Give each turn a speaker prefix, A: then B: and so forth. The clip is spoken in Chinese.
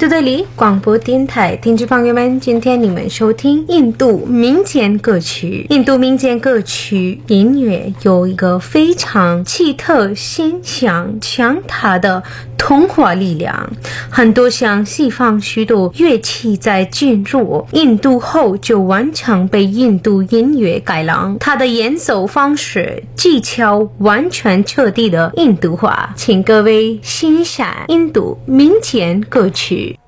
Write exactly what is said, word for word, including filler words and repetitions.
A: 度德里广播电台听众朋友们，今天你们收听印度民间歌曲。印度民间歌曲音乐有一个非常奇特、形象、强大的童话力量。很多像西方许多乐器在进入印度后就完全被印度音乐改良，它的演奏方式、技巧完全彻底的印度化。请各位欣赏印度民间歌曲。